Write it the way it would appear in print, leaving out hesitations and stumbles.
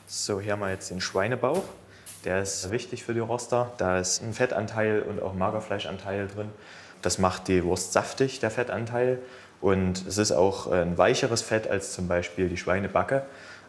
So, hier haben wir jetzt den Schweinebauch. Der ist wichtig für die Roster. Da ist ein Fettanteil und auch Magerfleischanteil drin. Das macht die Wurst saftig, der Fettanteil. Und es ist auch ein weicheres Fett als zum Beispiel die Schweinebacke.